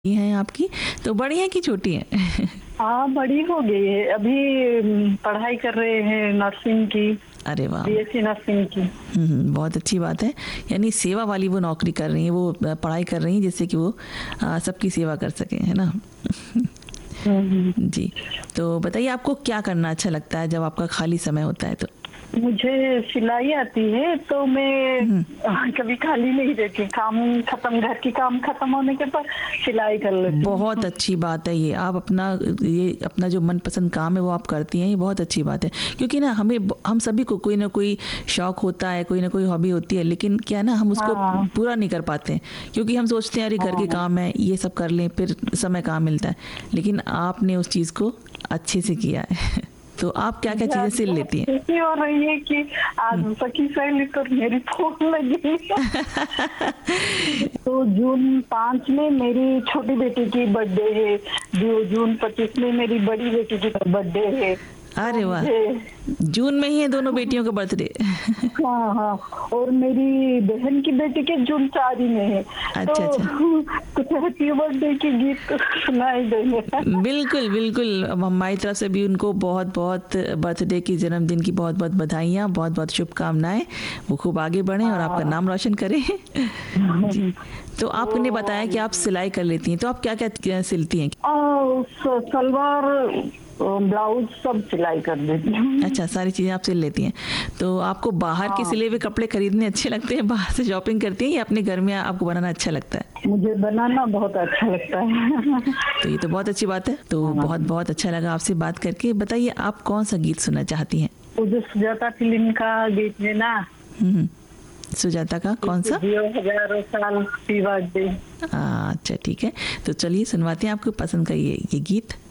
हैं आपकी, तो बड़ी हैं कि छोटी हैं? हाँ, बड़ी हो गई है। अभी पढ़ाई कर रहे हैं नर्सिंग की। अरे वाह, बीएससी नर्सिंग की। बहुत अच्छी बात है। यानी सेवा वाली वो नौकरी कर रही हैं, वो पढ़ाई कर रही हैं जिससे कि वो सबकी सेवा कर सकें, है ना? जी, तो बताइए आपको क्या करना अच्छा लगता है जब आपका खाली समय होता है तो? मुझे सिलाई आती है, तो मैं कभी खाली नहीं रहती। काम खत्म, घर की काम खत्म होने के बाद सिलाई कर लेती हूँ। बहुत अच्छी बात है ये। आप अपना जो मनपसंद काम है वो आप करती हैं, ये बहुत अच्छी बात है। क्योंकि ना हम सभी को कोई ना कोई शौक होता है, कोई ना कोई हॉबी होती है, लेकिन क्या है ना, हम उसको पूरा नहीं कर पाते हैं क्योंकि हम सोचते हैं अरे घर के काम है, ये सब कर लें, फिर समय कहाँ मिलता है। लेकिन आपने उस चीज़ को अच्छे से किया है। तो आप क्या क्या चीजें सिल लेती हैं? खुशी हो रही है कि आज सखी सहेली तो मेरी फोन लगी। तो जून 5 में मेरी छोटी बेटी की बर्थडे है, जून 25 में मेरी बड़ी बेटी की बर्थडे है। अरे वाह, जून में ही है दोनों बेटियों का बर्थडे? हाँ हाँ, और मेरी बहन की बेटी के जून 4 में है। अच्छा, तो अच्छा। कुछ हैप्पी बर्थडे की गीत सुनाई देंगे। बिल्कुल बिल्कुल, हमारी तरफ से भी उनको बहुत बहुत बर्थडे की, जन्मदिन की बहुत बहुत बधाइयाँ, बहुत बहुत शुभकामनाएं। वो खूब आगे बढ़ें और आपका नाम रोशन करें। जी, तो आपने बताया कि आप सिलाई कर लेती हैं, तो आप क्या क्या सिलती हैं? सलवार, ब्लाउज सब सिलाई कर देती हूँ। अच्छा, सारी चीजें आप सिल लेती हैं। तो आपको बाहर के सिले हुए कपड़े खरीदने अच्छे लगते हैं, बाहर से शॉपिंग करती हैं, या अपने घर में आपको बनाना अच्छा लगता है? मुझे बनाना बहुत अच्छा लगता है। तो ये तो बहुत अच्छी बात है। तो बहुत बहुत अच्छा लगा आपसे बात करके। बताइए आप कौन सा गीत सुनना चाहती हैं? वो जो सुजाता फिल्म का गीत है ना। सुजाता का कौन सा? हजारों साल की बर्थडे। अच्छा ठीक है, तो चलिए सुनवाते हैं आपको पसंद का ये गीत।